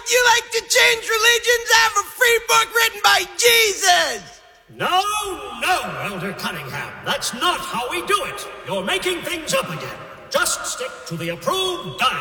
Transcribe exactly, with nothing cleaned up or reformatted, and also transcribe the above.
You like to change religions? I have a free book written by Jesus! No, no, Elder Cunningham. That's not how we do it. You're making things up again. Just stick to the approved diet.